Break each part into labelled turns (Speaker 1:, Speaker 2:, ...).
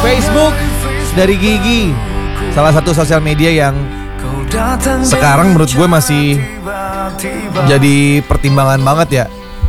Speaker 1: Facebook dari Gigi, salah satu sosial media yang sekarang menurut gue masih jadi pertimbangan banget ya.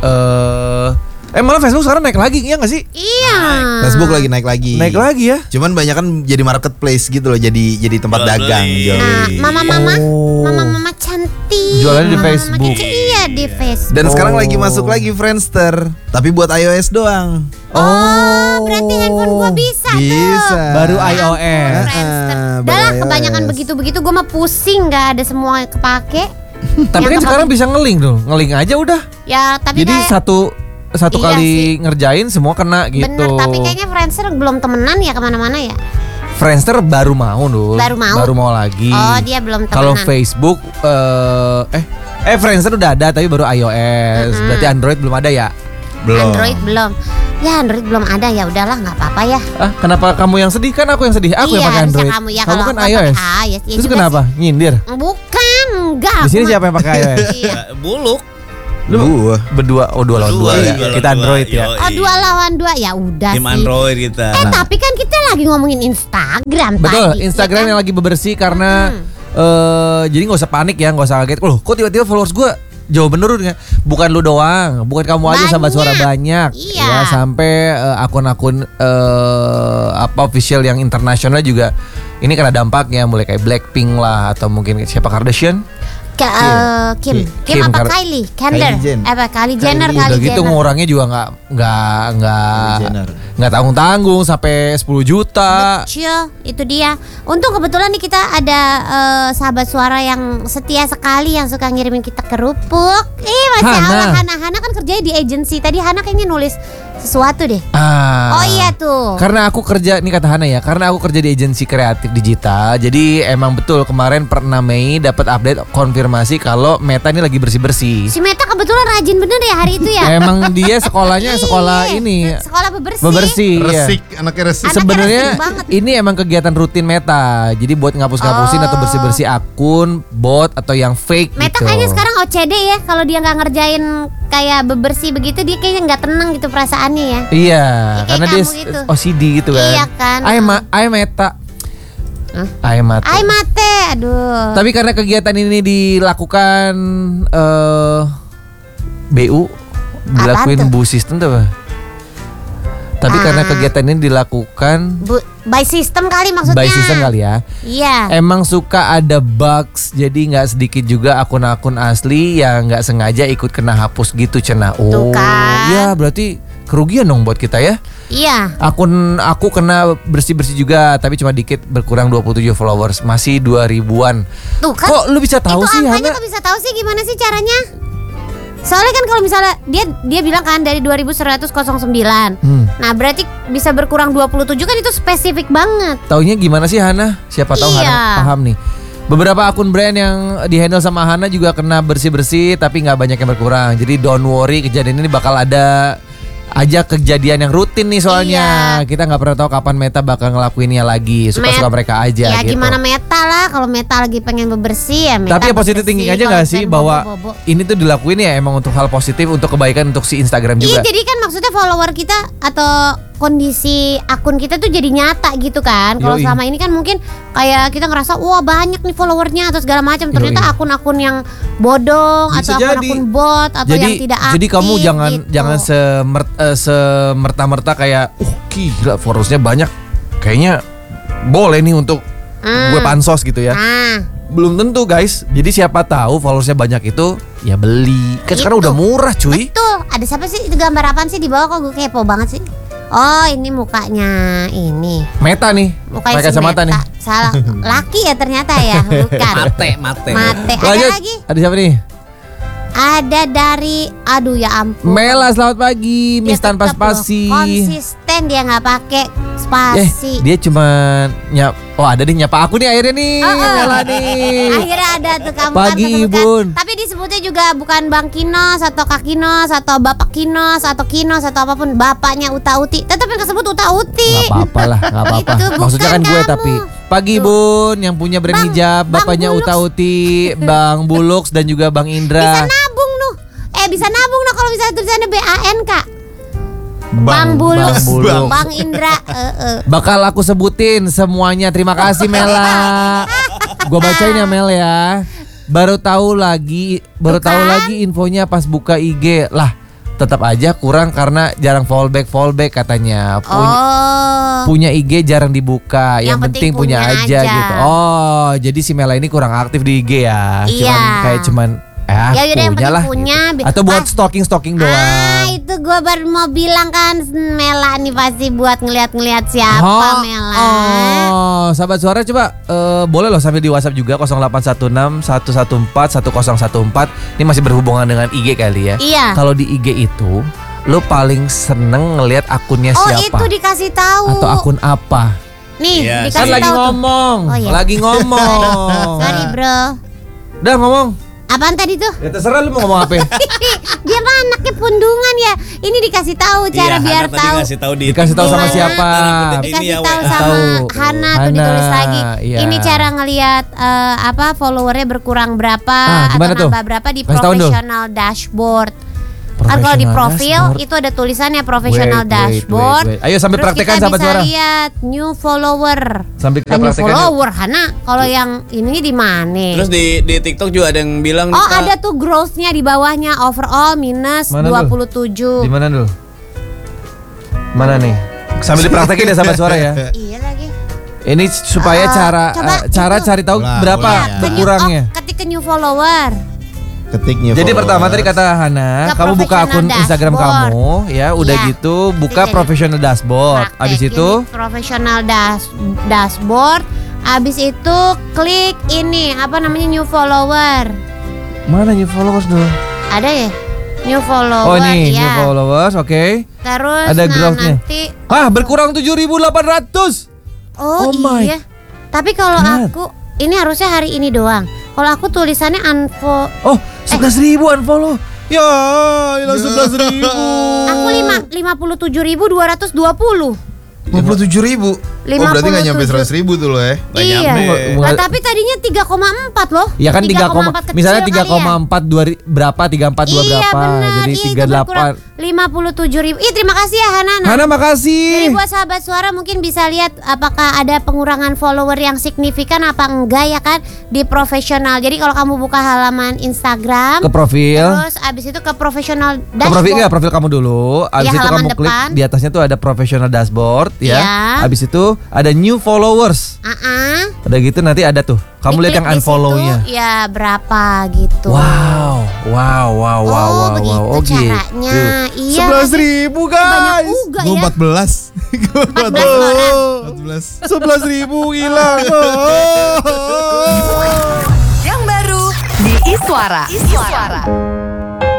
Speaker 1: Malah Facebook sekarang naik lagi, iya gak sih?
Speaker 2: Iya.
Speaker 3: Facebook lagi naik lagi.
Speaker 1: Naik lagi ya.
Speaker 3: Cuman banyak kan jadi marketplace gitu loh, jadi tempat dagang.
Speaker 2: Nah, mama cantik.
Speaker 1: Jualannya di Facebook.
Speaker 2: Iya, di Facebook.
Speaker 3: Dan sekarang lagi masuk lagi Friendster, tapi buat iOS doang.
Speaker 2: Berarti handphone gua bisa tuh.
Speaker 1: Baru iOS.
Speaker 2: Friendster. Udah lah, kebanyakan begitu-begitu gua mah pusing, nggak ada semua kepake.
Speaker 1: Tapi kan sekarang bisa nge-link dong, nge-link aja udah.
Speaker 2: Ya, tapi
Speaker 1: jadi satu
Speaker 2: iya
Speaker 1: kali
Speaker 2: sih.
Speaker 1: ngerjain semua kena gitu.
Speaker 2: Bener, tapi kayaknya Friendster belum temenan ya kemana-mana ya.
Speaker 1: Friendster baru mau dulu.
Speaker 2: Baru mau
Speaker 1: lagi.
Speaker 2: Oh, dia belum temenan.
Speaker 1: Kalau Facebook Friendster udah ada tapi baru iOS. Berarti Android belum ada ya?
Speaker 3: Belum.
Speaker 2: Android belum. Ya Android belum ada, ya udahlah nggak apa-apa ya.
Speaker 1: Kenapa kamu yang sedih? Kan aku yang sedih. Aku yang pakai Android.
Speaker 2: Kamu ya,
Speaker 1: kamu kan
Speaker 2: aku
Speaker 1: iOS.
Speaker 2: iOS. Ya
Speaker 1: terus kenapa? Nyindir?
Speaker 2: Bukan, enggak.
Speaker 1: Di sini siapa yang pakai iOS?
Speaker 2: Iya.
Speaker 4: Buluk.
Speaker 1: Lu berdua, dua lawan dua ya. Kita Android ya.
Speaker 2: Oh, 2 lawan 2 ya udah
Speaker 4: Tim
Speaker 2: sih.
Speaker 4: Android kita.
Speaker 2: Tapi kan kita lagi ngomongin Instagram
Speaker 1: Betul,
Speaker 2: tadi.
Speaker 1: Instagram
Speaker 2: ya kan?
Speaker 1: yang lagi bebersih karena jadi nggak usah panik ya, nggak usah kaget. Loh, kok tiba-tiba followers gue jauh menurun ya? Bukan lu doang, bukan kamu aja, sahabat suara banyak.
Speaker 2: Iya.
Speaker 1: Ya, sampai akun-akun official yang internasional juga ini kena dampaknya, mulai kayak Blackpink lah atau mungkin siapa Kardashian.
Speaker 2: Kim apa Kylie Kylie Jenner.
Speaker 1: Udah gitu ngurangnya juga nggak tanggung-tanggung sampai 10 juta.
Speaker 2: Kecil, itu dia. Untung kebetulan nih kita ada sahabat suara yang setia sekali, yang suka ngirimin kita kerupuk. Masya Allah, Hana kan kerjanya di agency. Tadi Hana kayaknya nulis sesuatu deh. Oh iya tuh.
Speaker 1: Karena aku kerja, nih kata Hana ya, karena aku kerja di agensi kreatif digital. Jadi emang betul kemarin per 6 Mei dapat update konfirmasi kalau Meta ini lagi bersih-bersih.
Speaker 2: Si Meta kebetulan rajin bener ya hari itu ya.
Speaker 1: Emang dia sekolahnya sekolah ini.
Speaker 2: Sekolah bebersih.
Speaker 3: Resik, anaknya resik.
Speaker 1: Sebenarnya ini emang kegiatan rutin Meta. Jadi buat ngapus-ngapusin atau bersih-bersih akun, bot atau yang fake
Speaker 2: Meta
Speaker 1: gitu.
Speaker 2: kayaknya sekarang OCD ya. Kalau dia nggak ngerjain kayak bebersih begitu, dia kayaknya nggak tenang gitu perasaannya ya.
Speaker 1: Iya,
Speaker 2: Ya,
Speaker 1: karena dia
Speaker 2: gitu.
Speaker 1: OCD gitu kan.
Speaker 2: Iya kan.
Speaker 1: Meta.
Speaker 2: Mate, aduh.
Speaker 1: Tapi karena kegiatan ini dilakukan BU, dilakuin Bu Sistem tuh apa? Tapi karena kegiatan ini dilakukan
Speaker 2: by system kali maksudnya.
Speaker 1: By system kali ya.
Speaker 2: Iya.
Speaker 1: Emang suka ada bugs, jadi nggak sedikit juga akun-akun asli yang nggak sengaja ikut kena hapus gitu cenah.
Speaker 2: Tuh kan.
Speaker 1: Ya berarti kerugian dong buat kita ya.
Speaker 2: Iya.
Speaker 1: Akun aku kena bersih-bersih juga, tapi cuma dikit, berkurang 27 followers, masih 2000-an.
Speaker 2: Tuh kan.
Speaker 1: Kok lu bisa tahu sih, Hana?
Speaker 2: Itu kok bisa tahu sih, gimana sih caranya? Soalnya kan kalau misalnya dia bilang kan dari 2109. Nah, berarti bisa berkurang 27 kan, itu spesifik banget.
Speaker 1: Taunya gimana sih Hana? Siapa tahu Hana paham nih. Beberapa akun brand yang dihandle sama Hana juga kena bersih-bersih, tapi nggak banyak yang berkurang. Jadi don't worry, kejadian ini bakal ada aja kejadian yang rutin nih soalnya. Kita nggak pernah tahu kapan Meta bakal ngelakuinnya lagi. Suka-suka mereka aja
Speaker 2: ya,
Speaker 1: gitu.
Speaker 2: Gimana Meta lah, kalau Meta lagi pengen bebersih ya Meta.
Speaker 1: Tapi ya positif tinggi aja nggak sih bahwa ini tuh dilakuin ya emang untuk hal positif, untuk kebaikan untuk si Instagram juga.
Speaker 2: Iya, jadi kan maksudnya follower kita atau kondisi akun kita tuh jadi nyata gitu kan. Kalau selama ini kan mungkin kayak kita ngerasa wah banyak nih followernya atau segala macam. Ternyata akun-akun yang bodong atau akun-akun bot atau yang tidak aktif.
Speaker 1: Jadi kamu jangan semerta-merta kayak gila followersnya banyak, kayaknya boleh nih untuk gue pansos gitu ya. Belum tentu guys. Jadi siapa tahu followersnya banyak itu ya beli. Kan sekarang udah murah cuy.
Speaker 2: Betul. Ada siapa sih, itu gambar apaan sih di bawah, kok gue kepo banget sih. Oh, ini mukanya ini
Speaker 1: Meta nih.
Speaker 2: Mukanya
Speaker 1: pakai
Speaker 2: si
Speaker 1: kacamata nih.
Speaker 2: Salah. Laki ya ternyata ya. Bukan.
Speaker 4: Mate.
Speaker 2: Ada lagi.
Speaker 1: Ada siapa nih?
Speaker 2: Ada dari, aduh ya ampun,
Speaker 1: Mela, selamat pagi. Miss tanpa spasi.
Speaker 2: Konsisten dia nggak pakai spasi.
Speaker 1: Dia cuma ada nih nyapa aku nih akhirnya nih. Mela nih.
Speaker 2: Akhirnya ada tuh kamu
Speaker 1: pagi
Speaker 2: kan
Speaker 1: Ibun.
Speaker 2: Tapi disebutnya juga bukan Bang Kinos atau Kak Kinos atau Bapak Kinos atau Kinos atau apapun, bapaknya Uta Uti. Tetap yang kesebut Uta Uti.
Speaker 1: Gak apa-apa lah, gak apa-apa. Maksudnya kan gue kamu. Tapi pagi Bun, yang punya brand hijab, bapaknya Uta Uti, Bang Bulux dan juga Bang Indra.
Speaker 2: Bisa nabung noh. Bisa nabung noh kalau misalnya tulisannya BAN Kak. Bang Buluk,
Speaker 1: Bang Buluk.
Speaker 2: Bang Indra.
Speaker 1: Bakal aku sebutin semuanya. Terima kasih Mela. Gua bacain ya Mel ya. Baru tahu lagi infonya pas buka IG. Lah, tetap aja kurang karena jarang fallback katanya. Punya IG jarang dibuka. Yang penting punya aja gitu. Oh, jadi si Mela ini kurang aktif di IG ya.
Speaker 2: Iya.
Speaker 1: Cuman
Speaker 2: ya udah yang penting
Speaker 1: lah,
Speaker 2: punya
Speaker 1: gitu. Atau buat stalking doang.
Speaker 2: Itu gue baru mau bilang kan, Mela nih pasti buat ngeliat siapa Mela.
Speaker 1: Sahabat suara coba boleh loh sambil di WhatsApp juga 0816 114 1014. Ini masih berhubungan dengan IG kali ya.
Speaker 2: Iya.
Speaker 1: Kalau di IG itu lo paling seneng ngelihat akunnya siapa?
Speaker 2: Oh itu dikasih tahu.
Speaker 1: Atau akun apa?
Speaker 2: Nih
Speaker 3: Yes.
Speaker 2: dikasih
Speaker 1: Kan lagi
Speaker 2: tahu tuh.
Speaker 1: ngomong.
Speaker 2: Oh, iya.
Speaker 1: Lagi ngomong.
Speaker 2: Sorry bro.
Speaker 1: Udah ngomong.
Speaker 2: Apaan tadi tuh?
Speaker 1: Ya terserah lu mau ngomong apa.
Speaker 2: Dia mah anaknya pundungan ya. Ini dikasih tahu cara biar tahu.
Speaker 1: Dikasih tahu sama
Speaker 2: Gimana?
Speaker 1: siapa?
Speaker 2: Dikasih
Speaker 3: Ini ya,
Speaker 2: tahu
Speaker 3: WA.
Speaker 2: sama
Speaker 1: Tahu.
Speaker 2: Hana tuh
Speaker 1: Hana,
Speaker 2: ditulis lagi.
Speaker 1: iya.
Speaker 2: Ini cara ngelihat followernya berkurang berapa atau
Speaker 1: gimana tuh?
Speaker 2: nambah berapa di
Speaker 1: Kasih tahu dong.
Speaker 2: professional dashboard. Kan kalau di
Speaker 1: Professional
Speaker 2: profil
Speaker 1: dashboard.
Speaker 2: itu ada tulisannya professional
Speaker 1: Wait.
Speaker 2: dashboard.
Speaker 1: Ayo sambil
Speaker 2: Terus
Speaker 1: praktekan
Speaker 2: kita
Speaker 1: sahabat
Speaker 2: bisa
Speaker 1: suara.
Speaker 2: lihat new follower.
Speaker 1: Sambil kita
Speaker 2: New
Speaker 1: praktekan. yuk.
Speaker 2: follower Hana. Kalau yang ini di mana?
Speaker 4: Terus di TikTok juga ada yang bilang
Speaker 2: Oh ada tuh growth-nya di bawahnya overall minus
Speaker 1: Mana tuh?
Speaker 2: 27.
Speaker 1: Di mana dulu? Mana nih? Sambil dipraktekin ya sahabat suara ya.
Speaker 2: Iya lagi.
Speaker 1: Ini supaya
Speaker 2: coba
Speaker 1: cara
Speaker 2: itu.
Speaker 1: cari tahu
Speaker 3: Ulang,
Speaker 1: berapa
Speaker 3: ulang ya.
Speaker 1: berkurangnya.
Speaker 2: Ketik ke new follower.
Speaker 3: Ketiknya.
Speaker 1: Jadi pertama tadi kata Hana,
Speaker 2: Ke
Speaker 1: kamu buka akun
Speaker 2: professional
Speaker 1: Instagram
Speaker 2: dashboard.
Speaker 1: kamu, ya udah
Speaker 2: Iya.
Speaker 1: gitu buka
Speaker 2: Jadi
Speaker 1: professional dashboard.
Speaker 2: Praktek
Speaker 1: Abis itu
Speaker 2: ini professional dashboard. Abis itu klik ini apa namanya new follower.
Speaker 1: mana new followers dulu?
Speaker 2: Ada ya? New follower
Speaker 1: Oh ini
Speaker 2: ya.
Speaker 1: new followers, oke.
Speaker 2: Terus
Speaker 1: Ada growth-nya.
Speaker 2: nanti
Speaker 1: Hah, berkurang 7.800.
Speaker 2: oh,
Speaker 1: Oh my
Speaker 2: iya. Tapi kalau
Speaker 1: God.
Speaker 2: aku ini harusnya hari ini doang. Kalau aku tulisannya unfollow.
Speaker 1: Oh, 11.000 unfollow. Ya, hilang 11.000.
Speaker 2: Aku 57.220.
Speaker 3: 57.000. Oh berarti nggak nyampe 100.000 tuh lo ya?
Speaker 2: Iya.
Speaker 1: nyampe.
Speaker 2: Nah, tapi tadinya 3,4 loh.
Speaker 1: Ya kan 3,
Speaker 2: 3,4
Speaker 1: misalnya
Speaker 2: kecil kali ya.
Speaker 1: 3,4 berapa 342
Speaker 2: Iya
Speaker 1: berapa
Speaker 2: benar.
Speaker 1: jadi
Speaker 2: Iya, itu berkurang
Speaker 1: 38.
Speaker 2: 57.000. Ih terima kasih ya Hana.
Speaker 1: Hana
Speaker 2: Jadi
Speaker 1: makasih.
Speaker 2: buat sahabat suara mungkin bisa lihat apakah ada pengurangan follower yang signifikan apa enggak ya kan di profesional. Jadi kalau kamu buka halaman Instagram
Speaker 1: Ke profil.
Speaker 2: terus abis itu ke profesional
Speaker 1: Ke profil ya, profil kamu dulu. Abis
Speaker 2: Ya,
Speaker 1: itu
Speaker 2: halaman
Speaker 1: kamu klik
Speaker 2: depan.
Speaker 1: di atasnya tuh ada professional dashboard ya.
Speaker 2: Iya.
Speaker 1: Abis itu ada new followers. Udah gitu nanti ada tuh. Kamu lihat yang
Speaker 2: Diklik di
Speaker 1: unfollow-nya.
Speaker 2: situ, ya berapa gitu.
Speaker 1: Wow.
Speaker 2: Oh begitu
Speaker 1: Oh
Speaker 2: caranya. Iya.
Speaker 1: 11.000
Speaker 2: Banyak
Speaker 1: guys.
Speaker 2: juga
Speaker 3: Gue
Speaker 2: ya.
Speaker 3: 14.
Speaker 2: 14 orang.
Speaker 3: 14.
Speaker 1: 11.000 hilang.
Speaker 5: Yang baru di Iswara.